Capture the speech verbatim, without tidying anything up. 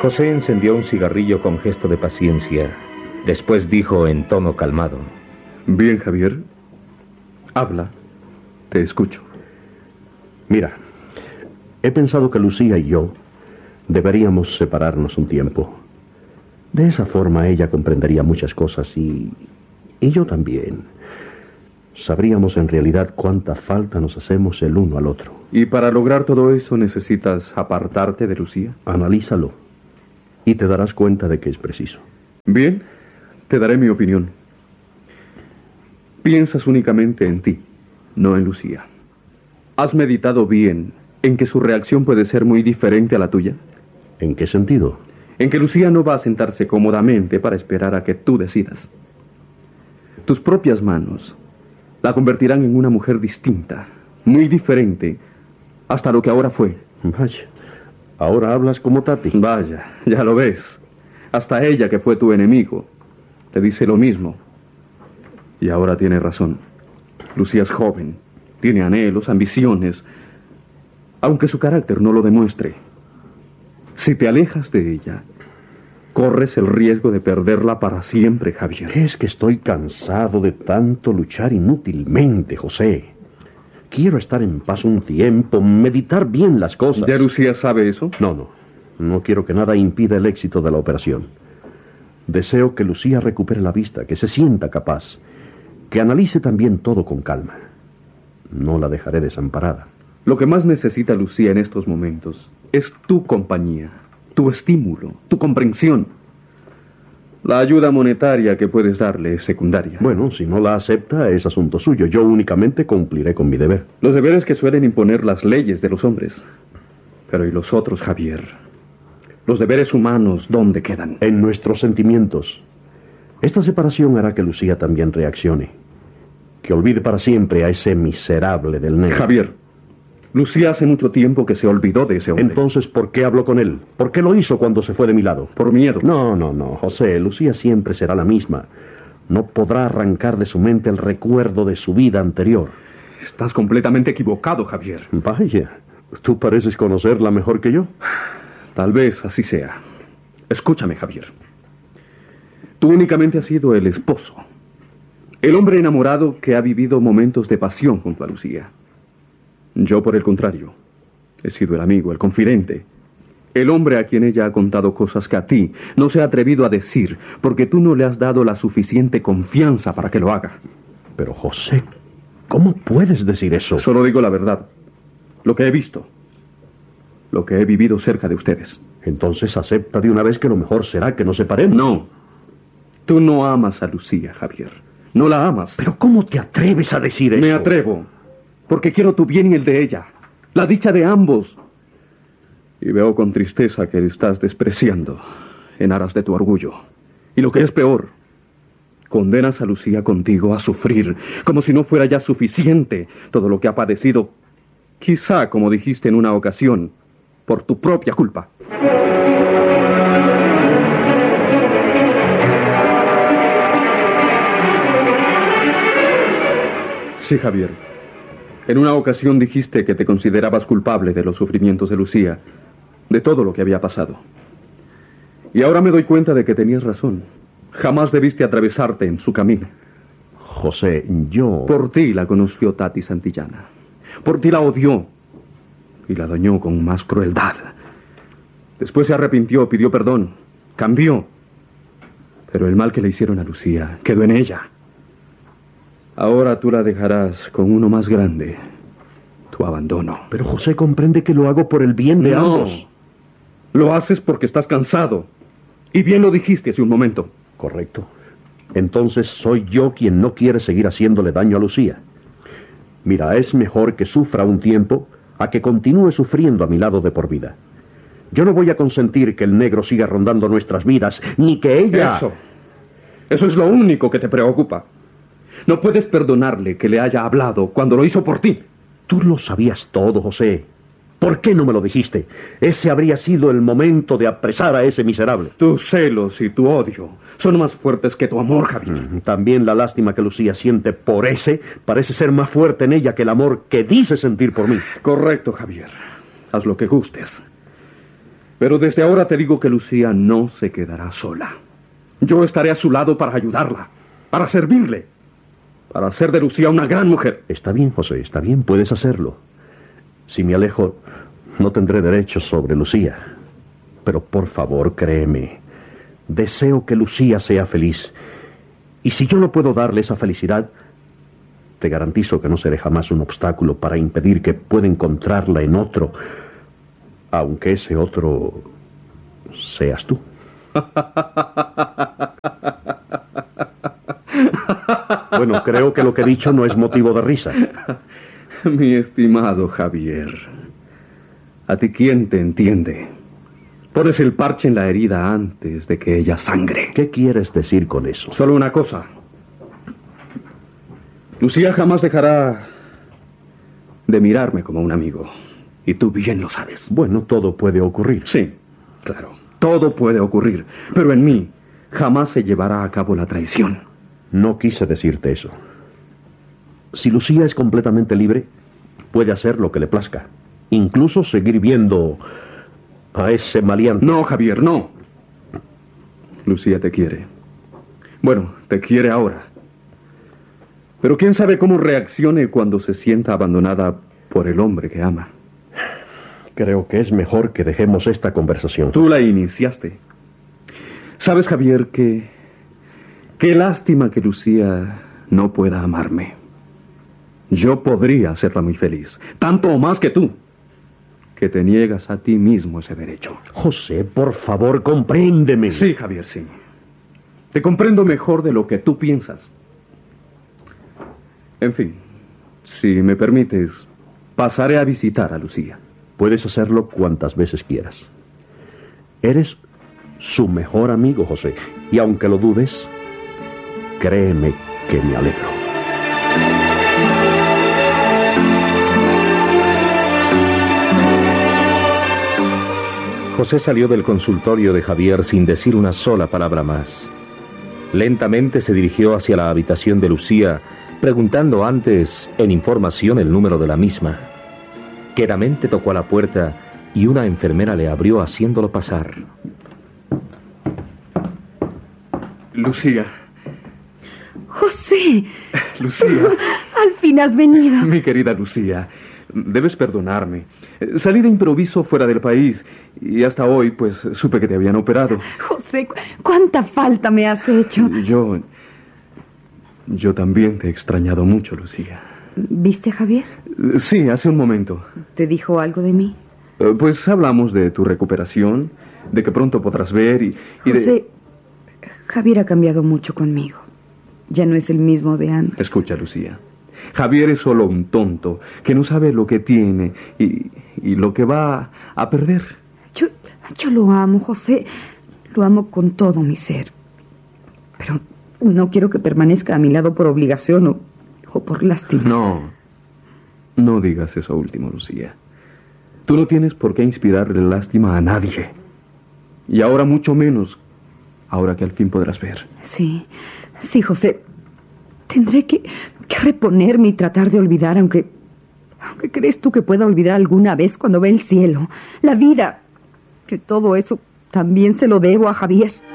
José encendió un cigarrillo con gesto de paciencia. Después dijo en tono calmado: Bien, Javier. Habla. Te escucho. Mira, he pensado que Lucía y yo deberíamos separarnos un tiempo. De esa forma ella comprendería muchas cosas y... y yo también. Sabríamos en realidad cuánta falta nos hacemos el uno al otro. ¿Y para lograr todo eso necesitas apartarte de Lucía? Analízalo y te darás cuenta de que es preciso. Bien, te daré mi opinión. Piensas únicamente en ti, no en Lucía. ¿Has meditado bien en que su reacción puede ser muy diferente a la tuya? ¿En qué sentido? En que Lucía no va a sentarse cómodamente para esperar a que tú decidas. Tus propias manos la convertirán en una mujer distinta, muy diferente, hasta lo que ahora fue. Vaya, ahora hablas como Tati. Vaya, ya lo ves. Hasta ella, que fue tu enemigo, te dice lo mismo. Y ahora tiene razón. Lucía es joven, tiene anhelos, ambiciones, aunque su carácter no lo demuestre. Si te alejas de ella, corres el riesgo de perderla para siempre, Javier. Es que estoy cansado de tanto luchar inútilmente, José. Quiero estar en paz un tiempo, meditar bien las cosas. ¿Ya Lucía sabe eso? No, no. No quiero que nada impida el éxito de la operación. Deseo que Lucía recupere la vista, que se sienta capaz, que analice también todo con calma. No la dejaré desamparada. Lo que más necesita Lucía en estos momentos es tu compañía, tu estímulo, tu comprensión. La ayuda monetaria que puedes darle es secundaria. Bueno, si no la acepta, es asunto suyo. Yo únicamente cumpliré con mi deber. Los deberes que suelen imponer las leyes de los hombres. Pero ¿y los otros, Javier? Los deberes humanos, ¿dónde quedan? En nuestros sentimientos. Esta separación hará que Lucía también reaccione. Que olvide para siempre a ese miserable del negro. Javier, Lucía hace mucho tiempo que se olvidó de ese hombre. Entonces, ¿por qué habló con él? ¿Por qué lo hizo cuando se fue de mi lado? Por miedo. No, no, no, José. Lucía siempre será la misma. No podrá arrancar de su mente el recuerdo de su vida anterior. Estás completamente equivocado, Javier. Vaya, tú pareces conocerla mejor que yo. Tal vez así sea. Escúchame, Javier. Tú únicamente has sido el esposo, el hombre enamorado que ha vivido momentos de pasión junto a Lucía. Yo, por el contrario, he sido el amigo, el confidente, el hombre a quien ella ha contado cosas que a ti no se ha atrevido a decir porque tú no le has dado la suficiente confianza para que lo haga. Pero, José, ¿cómo puedes decir eso? Solo digo la verdad, lo que he visto, lo que he vivido cerca de ustedes. Entonces acepta de una vez que lo mejor será que nos separemos. No, tú no amas a Lucía, Javier. No la amas. ¿Pero cómo te atreves a decir eso? Me atrevo, porque quiero tu bien y el de ella, la dicha de ambos. Y veo con tristeza que le estás despreciando en aras de tu orgullo. Y lo que es peor, condenas a Lucía contigo a sufrir, como si no fuera ya suficiente todo lo que ha padecido, quizá, como dijiste en una ocasión, por tu propia culpa. Sí, Javier. En una ocasión dijiste que te considerabas culpable de los sufrimientos de Lucía, de todo lo que había pasado. Y ahora me doy cuenta de que tenías razón. Jamás debiste atravesarte en su camino. José, yo... Por ti la conoció Tati Santillana. Por ti la odió y la dañó con más crueldad. Después se arrepintió, pidió perdón, cambió. Pero el mal que le hicieron a Lucía quedó en ella. Ahora tú la dejarás con uno más grande, tu abandono. Pero José comprende que lo hago por el bien de no, ambos. Lo haces porque estás cansado. Y bien lo dijiste hace un momento. Correcto. Entonces soy yo quien no quiere seguir haciéndole daño a Lucía. Mira, es mejor que sufra un tiempo a que continúe sufriendo a mi lado de por vida. Yo no voy a consentir que el negro siga rondando nuestras vidas, ni que ella... Eso. Eso es lo único que te preocupa. No puedes perdonarle que le haya hablado cuando lo hizo por ti. Tú lo sabías todo, José. ¿Por qué no me lo dijiste? Ese habría sido el momento de apresar a ese miserable. Tus celos y tu odio son más fuertes que tu amor, Javier. También la lástima que Lucía siente por ese parece ser más fuerte en ella que el amor que dice sentir por mí. Correcto, Javier. Haz lo que gustes. Pero desde ahora te digo que Lucía no se quedará sola. Yo estaré a su lado para ayudarla, para servirle, para hacer de Lucía una gran mujer. Está bien, José, está bien, puedes hacerlo. Si me alejo, no tendré derechos sobre Lucía. Pero por favor, créeme, deseo que Lucía sea feliz. Y si yo no puedo darle esa felicidad, te garantizo que no seré jamás un obstáculo para impedir que pueda encontrarla en otro, aunque ese otro seas tú. Bueno, creo que lo que he dicho no es motivo de risa. Mi estimado Javier, ¿a ti quién te entiende? Pones el parche en la herida antes de que ella sangre. ¿Qué quieres decir con eso? Solo una cosa. Lucía jamás dejará de mirarme como un amigo. Y tú bien lo sabes. Bueno, todo puede ocurrir. Sí, claro. Todo puede ocurrir. Pero en mí jamás se llevará a cabo la traición. No quise decirte eso. Si Lucía es completamente libre, puede hacer lo que le plazca. Incluso seguir viendo a ese maleante. No, Javier, no. Lucía te quiere. Bueno, te quiere ahora. Pero quién sabe cómo reaccione cuando se sienta abandonada por el hombre que ama. Creo que es mejor que dejemos esta conversación. Tú la iniciaste. Sabes, Javier, que... qué lástima que Lucía no pueda amarme. Yo podría hacerla muy feliz, tanto o más que tú, que te niegas a ti mismo ese derecho. José, por favor, compréndeme. Sí, Javier, sí. Te comprendo mejor de lo que tú piensas. En fin, si me permites, pasaré a visitar a Lucía. Puedes hacerlo cuantas veces quieras. Eres su mejor amigo, José. Y aunque lo dudes, créeme que me alegro. José salió del consultorio de Javier sin decir una sola palabra más. Lentamente se dirigió hacia la habitación de Lucía, preguntando antes en información el número de la misma. Quedamente tocó a la puerta y una enfermera le abrió haciéndolo pasar. Lucía. José. Lucía. Al fin has venido. Mi querida Lucía, debes perdonarme. Salí de improviso fuera del país y hasta hoy, pues, supe que te habían operado. José, ¿cu- cuánta falta me has hecho? Yo... Yo también te he extrañado mucho, Lucía. ¿Viste a Javier? Sí, hace un momento. ¿Te dijo algo de mí? Eh, Pues hablamos de tu recuperación, de que pronto podrás ver y, y José, de... Javier ha cambiado mucho conmigo. Ya no es el mismo de antes. Escucha, Lucía. Javier es solo un tonto que no sabe lo que tiene y, y lo que va a perder. Yo, yo lo amo, José. Lo amo con todo mi ser. Pero no quiero que permanezca a mi lado por obligación o, o por lástima. No, no digas eso último, Lucía. Tú no tienes por qué inspirarle lástima a nadie. Y ahora mucho menos, ahora que al fin podrás ver. Sí, sí, José. Tendré que, que reponerme y tratar de olvidar, aunque... Aunque crees tú que pueda olvidar alguna vez cuando ve el cielo, la vida, que todo eso también se lo debo a Javier.